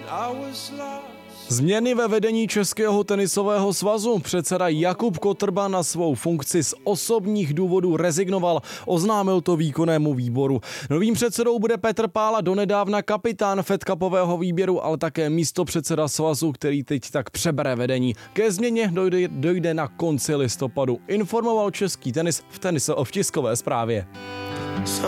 Změny ve vedení Českého tenisového svazu. Předseda Jakub Kotrba na svou funkci z osobních důvodů rezignoval, oznámil to výkonnému výboru. Novým předsedou bude Petr Pála, donedávna kapitán Fed Cupového výběru, ale také místopředseda svazu, který teď tak přebere vedení. Ke změně dojde na konci listopadu, informoval Český tenis v tiskové zprávě.